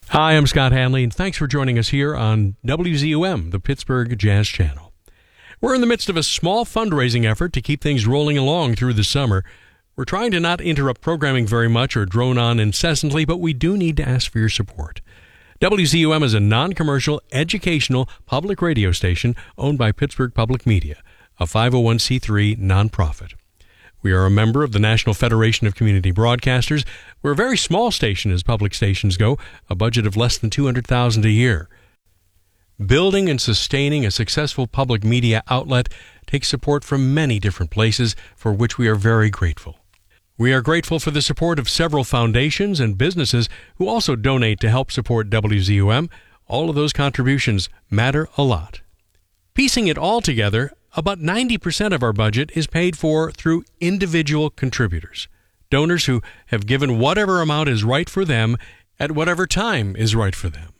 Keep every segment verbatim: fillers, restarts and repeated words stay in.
Hi, I'm Scott Hanley, and thanks for joining us here on W Z U M, the Pittsburgh Jazz Channel. We're in the midst of a small fundraising effort to keep things rolling along through the summer. We're trying to not interrupt programming very much or drone on incessantly, but we do need to ask for your support. W Z U M is a non-commercial, educational, public radio station owned by Pittsburgh Public Media, a five oh one c three nonprofit. We are a member of the National Federation of Community Broadcasters. We're a very small station as public stations go, a budget of less than two hundred thousand dollars a year. Building and sustaining a successful public media outlet takes support from many different places, for which we are very grateful. We are grateful for the support of several foundations and businesses who also donate to help support W Z U M. All of those contributions matter a lot. Piecing it all together, about ninety percent of our budget is paid for through individual contributors, donors who have given whatever amount is right for them at whatever time is right for them.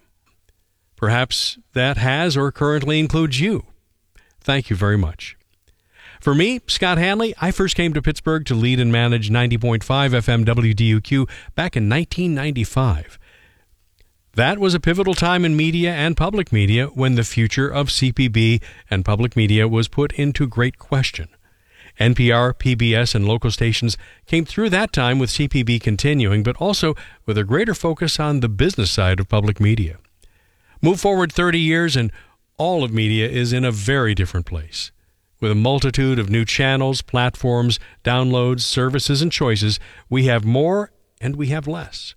Perhaps that has or currently includes you. Thank you very much. For me, Scott Hanley, I first came to Pittsburgh to lead and manage ninety point five F M W D U Q back in nineteen ninety-five. That was a pivotal time in media and public media when the future of C P B and public media was put into great question. N P R, P B S, and local stations came through that time with C P B continuing, but also with a greater focus on the business side of public media. Move forward thirty years and all of media is in a very different place. With a multitude of new channels, platforms, downloads, services, and choices, we have more and we have less.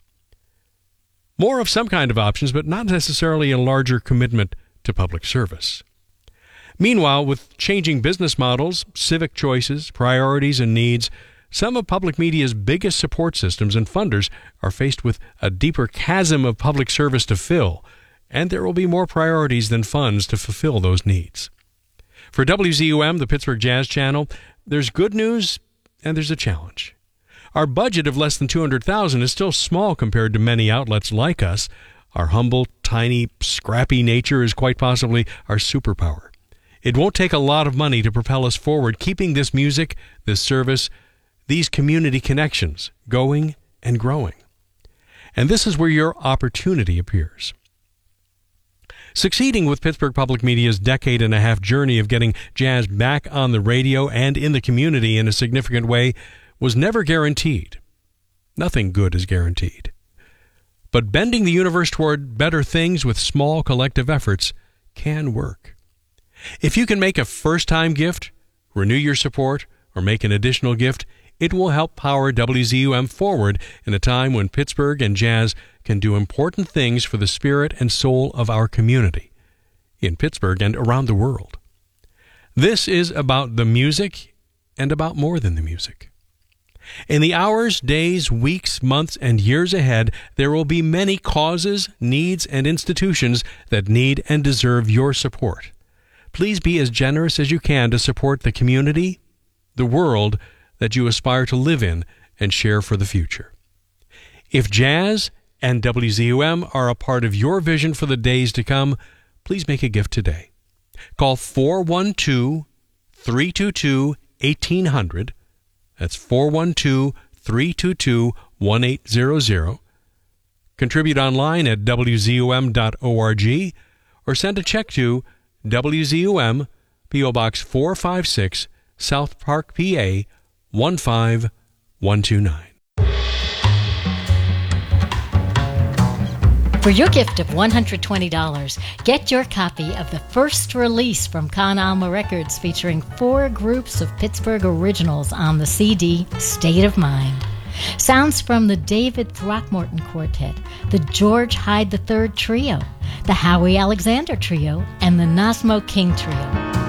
More of some kind of options, but not necessarily a larger commitment to public service. Meanwhile, with changing business models, civic choices, priorities, and needs, some of public media's biggest support systems and funders are faced with a deeper chasm of public service to fill, and there will be more priorities than funds to fulfill those needs. For W Z U M, the Pittsburgh Jazz Channel, there's good news and there's a challenge. Our budget of less than two hundred thousand dollars is still small compared to many outlets like us. Our humble, tiny, scrappy nature is quite possibly our superpower. It won't take a lot of money to propel us forward, keeping this music, this service, these community connections going and growing. And this is where your opportunity appears. Succeeding with Pittsburgh Public Media's decade and a half journey of getting jazz back on the radio and in the community in a significant way was never guaranteed. Nothing good is guaranteed. But bending the universe toward better things with small collective efforts can work. If you can make a first-time gift, renew your support, or make an additional gift, it will help power W Z U M forward in a time when Pittsburgh and jazz can do important things for the spirit and soul of our community, in Pittsburgh and around the world. This is about the music and about more than the music. In the hours, days, weeks, months, and years ahead, there will be many causes, needs, and institutions that need and deserve your support. Please be as generous as you can to support the community, the world that you aspire to live in and share for the future. If jazz and W Z U M are a part of your vision for the days to come, please make a gift today. Call four one two, three two two, one eight hundred. That's four one two, three two two, one eight zero zero. Contribute online at w z u m dot org or send a check to W Z U M, P O Box four five six, South Park, P A one five one two nine. For your gift of one hundred twenty dollars, get your copy of the first release from Con Alma Records featuring four groups of Pittsburgh originals on the C D State of Mind. Sounds from the David Throckmorton Quartet, the George Hyde the third Trio, the Howie Alexander Trio, and the Nasmo King Trio.